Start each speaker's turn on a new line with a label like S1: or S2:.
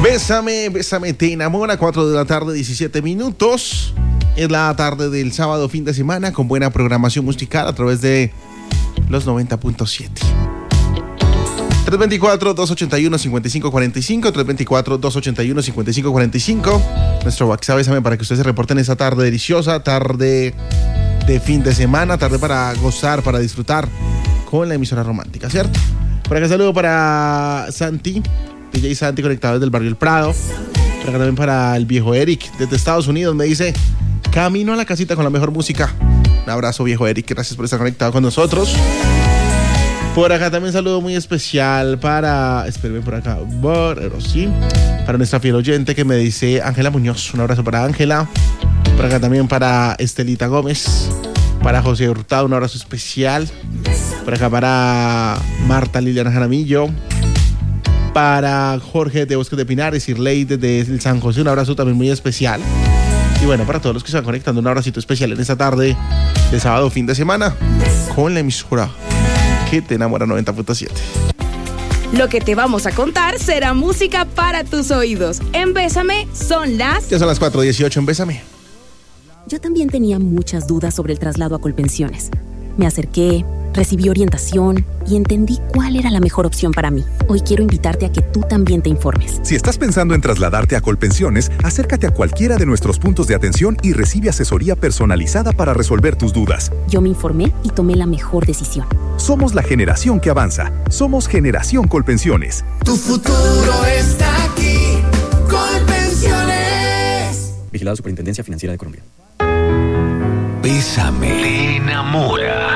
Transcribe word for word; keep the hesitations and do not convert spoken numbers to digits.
S1: Bésame, bésame, te enamora. Cuatro de la tarde, diecisiete minutos. Es la tarde del sábado, fin de semana, con buena programación musical a través de los noventa punto siete. tres dos cuatro, dos ocho uno, cinco cinco cuatro cinco, tres dos cuatro, dos ocho uno, cinco cinco cuatro cinco. Nuestro WhatsApp, bésame, para que ustedes se reporten esa tarde deliciosa, tarde de fin de semana, tarde para gozar, para disfrutar con la emisora romántica, ¿cierto? Por acá saludo para Santi, D J Santi, conectado desde el barrio El Prado. Por acá también para el viejo Eric, desde Estados Unidos, me dice: camino a la casita con la mejor música. Un abrazo, viejo Eric, gracias por estar conectado con nosotros. Por acá también saludo muy especial para, espérenme por acá, por, sí, para nuestra fiel oyente que me dice Ángela Muñoz. Un abrazo para Ángela. Por acá también para Estelita Gómez, para José Hurtado, un abrazo especial. Por acá para Marta Liliana Jaramillo, para Jorge de Bosques de Pinares, Irley desde el San José, un abrazo también muy especial. Y bueno, para todos los que se van conectando, un abracito especial en esta tarde de sábado, fin de semana, con la emisora que te enamora, noventa punto siete.
S2: Lo que te vamos a contar será música para tus oídos. En Bésame son las...
S1: Ya son las cuatro dieciocho en Bésame.
S3: Yo también tenía muchas dudas sobre el traslado a Colpensiones. Me acerqué, recibí orientación y entendí cuál era la mejor opción para mí. Hoy quiero invitarte a que tú también te informes.
S4: Si estás pensando en trasladarte a Colpensiones, acércate a cualquiera de nuestros puntos de atención y recibe asesoría personalizada para resolver tus dudas.
S3: Yo me informé y tomé la mejor decisión.
S4: Somos la generación que avanza. Somos Generación Colpensiones.
S5: Tu futuro está aquí. Colpensiones.
S6: Vigilado Superintendencia Financiera de Colombia.
S5: Bésame. Te enamora.